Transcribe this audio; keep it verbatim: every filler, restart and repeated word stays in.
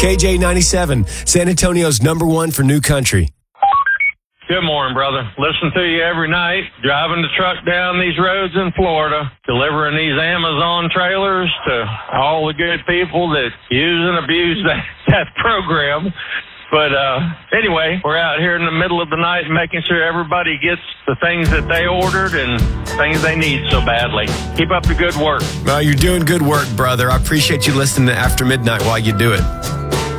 K J ninety-seven, San Antonio's number one for new country. Good morning, brother. Listen to you every night, driving the truck down these roads in Florida, delivering these Amazon trailers to all the good people that use and abuse that, that program. But uh, anyway, we're out here in the middle of the night making sure everybody gets the things that they ordered and things they need so badly. Keep up the good work. Well, you're doing good work, brother. I appreciate you listening to After Midnight while you do it.